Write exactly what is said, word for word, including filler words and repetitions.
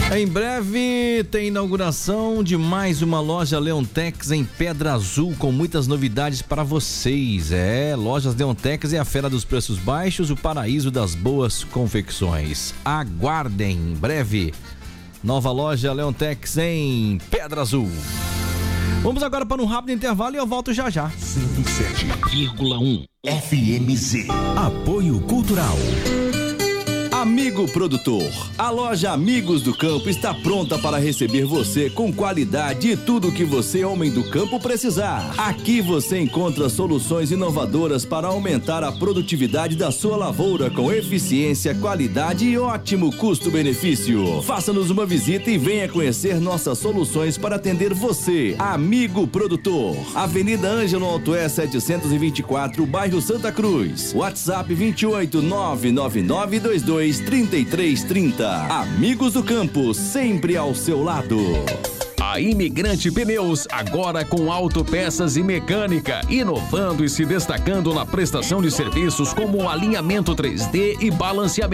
Em breve tem inauguração de mais uma loja Leontex em Pedra Azul com muitas novidades para vocês. É, Lojas Leontex é a fera dos preços baixos, o paraíso das boas confecções. Aguardem em breve. Nova loja Leontex em Pedra Azul. Vamos agora para um rápido intervalo e eu volto já já. cento e sete vírgula um F M Z. Apoio Cultural. Amigo produtor, a loja Amigos do Campo está pronta para receber você com qualidade e tudo o que você, homem do campo, precisar. Aqui você encontra soluções inovadoras para aumentar a produtividade da sua lavoura com eficiência, qualidade e ótimo custo-benefício. Faça-nos uma visita e venha conhecer nossas soluções para atender você, amigo produtor. Avenida Ângelo Altoé setecentos e vinte e quatro, bairro Santa Cruz. WhatsApp vinte e oito, nove nove nove dois dois, trinta e três trinta. Amigos do Campo, sempre ao seu lado. A Imigrante Pneus, agora com autopeças e mecânica, inovando e se destacando na prestação de serviços como alinhamento três D e balanceamento.